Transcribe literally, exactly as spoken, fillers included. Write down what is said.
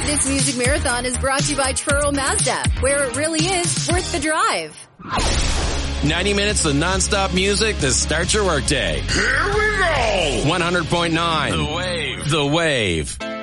This music marathon is brought to you by Truro Mazda, where it really is worth the drive. ninety minutes of nonstop music to start your workday. Here we go! one hundred point nine. The Wave. The Wave.